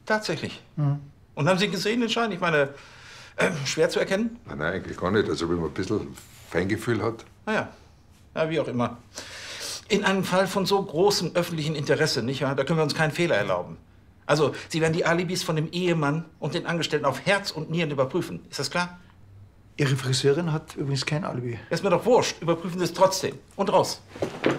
Tatsächlich. Mhm. Und haben Sie gesehen den Schein? Ich meine, schwer zu erkennen? Nein, eigentlich gar nicht. Also wenn man ein bisschen Feingefühl hat. Naja, ja, wie auch immer. In einem Fall von so großem öffentlichen Interesse, nicht wahr? Da können wir uns keinen Fehler erlauben. Also, Sie werden die Alibis von dem Ehemann und den Angestellten auf Herz und Nieren überprüfen. Ist das klar? Ihre Friseurin hat übrigens kein Alibi. Ist mir doch wurscht. Überprüfen Sie es trotzdem. Und raus.